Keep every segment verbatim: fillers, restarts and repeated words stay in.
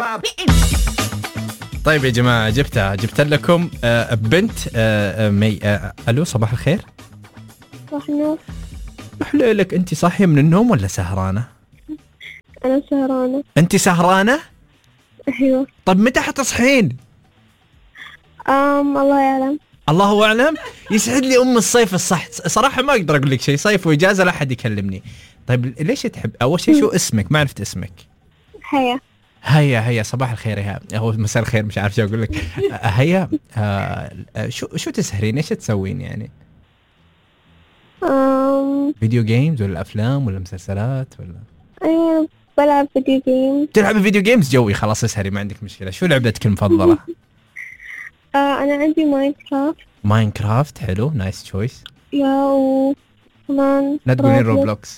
طيب يا جماعة جبتها جبت لكم آه بنت آه مي آه ألو صباح الخير. صباح النور. أحلى لك. أنت صاحية من النوم ولا سهرانة؟ أنا سهرانة. أنت سهرانة؟ أيوة. طب متى حتصحين؟ أم الله يعلم. الله أعلم. يسعد لي أم الصيف الصح. صراحة ما أقدر أقول لك شيء، صيف وإجازة لا أحد يكلمني. طيب ليش تحب؟ أول شيء شو اسمك؟ ما عرفت اسمك. هيا. هيا هيا صباح الخير يا هو مساء الخير مش عارف شو أقول لك. هيا آه شو شو تسهرين؟ إيش تسوين يعني؟ أم فيديو جيمز ولا أفلام ولا مسلسلات ولا؟ أيوة بلعب فيديو جيمز. تلعب فيديو جيمز؟ جوي خلاص اسهري ما عندك مشكلة. شو لعبتك المفضلة؟ آه أنا عندي ماينكرافت. ماينكرافت حلو نايس تشويس. يا وكمان لا تقولين روبلوكس.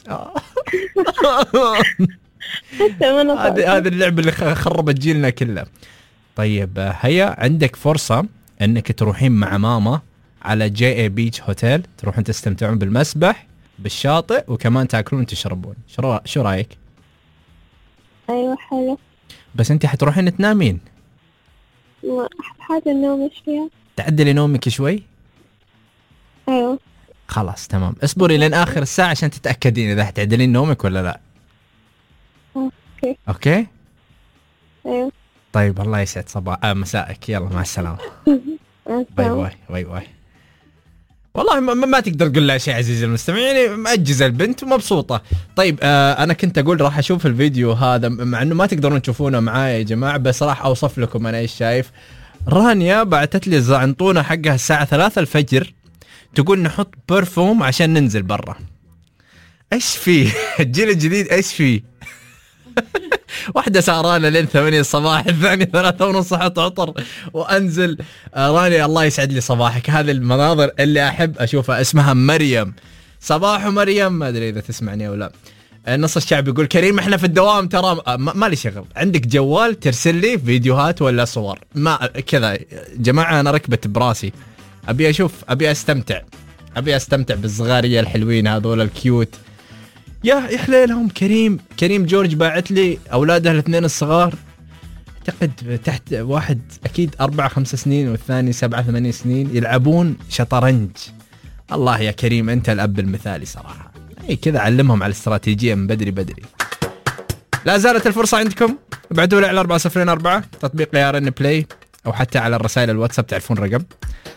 هذه هذه اللعبة اللي خربت جيلنا كله. طيب هيا عندك فرصة انك تروحين مع ماما على جي اي بيتش هوتيل، تروحون تستمتعون بالمسبح بالشاطئ وكمان تاكلون وتشربون. شو شو رايك؟ أيوة حلو. بس انت حتروحين تنامين. أحب حاجة النوم شوية. تعدلي نومك شوي. أيوة خلاص تمام. اصبري لين اخر الساعة عشان تتأكدين اذا حتعدلين نومك ولا لا. اوكي اوكي ايوه. طيب الله يسعد صباح آه مساءك. يلا مع السلامة. باي باي باي باي. والله ما, ما تقدر تقول لها شيء عزيزي المستمع، يعني مأجزة البنت ومبسوطة. طيب آه أنا كنت أقول راح أشوف الفيديو هذا مع إنه ما تقدرون تشوفونه معايا يا جماعة، بس راح أوصف لكم أنا إيش شايف. رانيا بعتت لي الزعنطونة حقها الساعة ثلاثة الفجر تقول نحط برفوم عشان ننزل برا. إيش فيه؟ الجيل الجديد إيش فيه؟ واحدة سهرانة لين ثمانية الصباح، الثانية ثلاثة ونص حط عطر وأنزل. راني الله يسعد لي صباحك. هذه المناظر اللي أحب أشوفها. اسمها مريم. صباح مريم. ما أدري إذا تسمعني أو لا. نص الشعب يقول كريم إحنا في الدوام ترى. ما لي شغل. عندك جوال ترسل لي فيديوهات ولا صور ما كذا جماعة. أنا ركبت براسي أبي أشوف أبي أستمتع أبي أستمتع بالصغارية الحلوين هذول الكيوت. يا يحلى لهم. كريم كريم جورج باعت لي أولاده الاثنين الصغار أعتقد تحت واحد أكيد أربعة خمس سنين والثاني سبعة ثمانية سنين يلعبون شطرنج. الله يا كريم أنت الأب المثالي صراحة. أي كذا علمهم على الاستراتيجية من بدري بدري. لا زالت الفرصة عندكم. ابعتوا لي على أربعة صفرين أربعة تطبيق يا رن بلاي أو حتى على الرسائل الواتساب تعرفون رقم.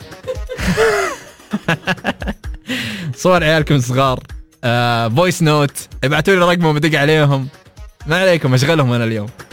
صور عيالكم صغار فويس نوت ابعتوا لي رقمهم بدق عليهم. ما عليكم اشغلهم انا اليوم.